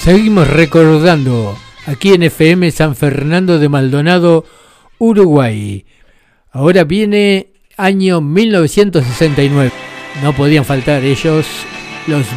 Seguimos recordando aquí en FM San Fernando de Maldonado, Uruguay. Ahora viene año 1969. No podían faltar ellos, los